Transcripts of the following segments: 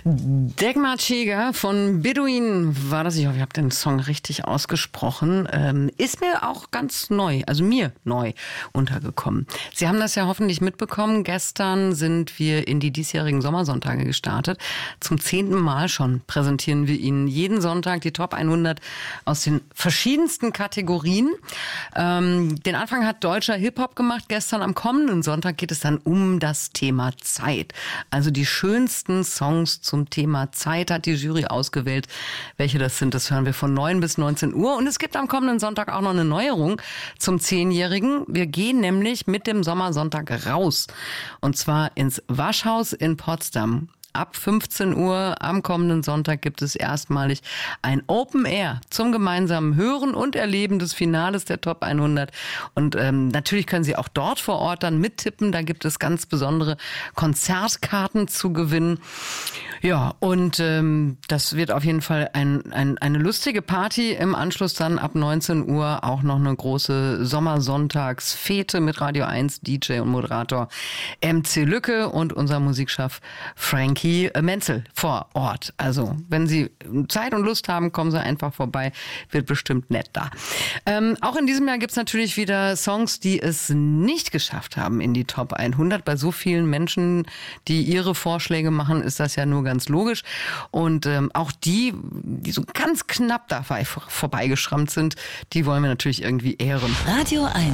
Degmar Çeger von Beduin war das. Ich hoffe, ihr habt den Song richtig ausgesprochen. Ist mir auch ganz neu, also mir neu untergekommen. Sie haben das ja hoffentlich mitbekommen. Gestern sind wir in die diesjährigen Sommersonntage gestartet. Zum 10. Mal schon präsentieren wir Ihnen jeden Sonntag die Top 100 aus den verschiedensten Kategorien. Den Anfang hat deutscher Hip-Hop gemacht. Gestern am kommenden Sonntag geht es dann um das Thema Zeit. Also die schönsten Songs zum Thema Zeit hat die Jury ausgewählt. Welche das sind, das hören wir von 9 bis 19 Uhr. Und es gibt am kommenden Sonntag auch noch eine Neuerung zum 10-Jährigen. Wir gehen nämlich mit dem Sommersonntag raus. Und zwar ins Waschhaus in Potsdam. Ab 15 Uhr am kommenden Sonntag gibt es erstmalig ein Open Air zum gemeinsamen Hören und Erleben des Finales der Top 100. Und natürlich können Sie auch dort vor Ort dann mittippen. Da gibt es ganz besondere Konzertkarten zu gewinnen. Ja, und das wird auf jeden Fall eine lustige Party. Im Anschluss dann ab 19 Uhr auch noch eine große Sommersonntagsfete mit Radio 1 DJ und Moderator MC Lücke und unser Musikchef Frankie Menzel vor Ort. Also, wenn Sie Zeit und Lust haben, kommen Sie einfach vorbei. Wird bestimmt nett da. Auch in diesem Jahr gibt's natürlich wieder Songs, die es nicht geschafft haben in die Top 100. Bei so vielen Menschen, die ihre Vorschläge machen, ist das ja nur ganz logisch. Und auch die so ganz knapp dabei vorbeigeschrammt sind, die wollen wir natürlich irgendwie ehren. Radio 1.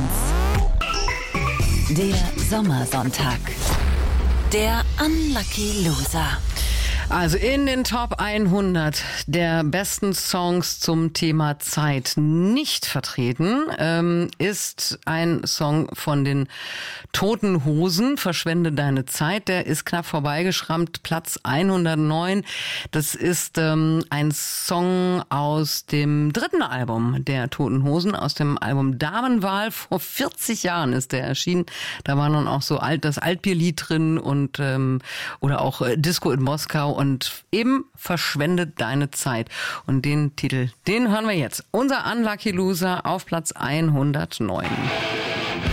Der Sommersonntag. Der Unlucky Loser. Also in den Top 100 der besten Songs zum Thema Zeit nicht vertreten ist ein Song von den Toten Hosen, Verschwende deine Zeit. Der ist knapp vorbeigeschrammt, Platz 109. Das ist ein Song aus dem 3. Album der Toten Hosen, aus dem Album Damenwahl. Vor 40 Jahren ist der erschienen. Da war dann auch so das Altbierlied drin und oder auch Disco in Moskau. Und eben Verschwendet deine Zeit. Und den Titel, den hören wir jetzt. Unser Unlucky Loser auf Platz 109.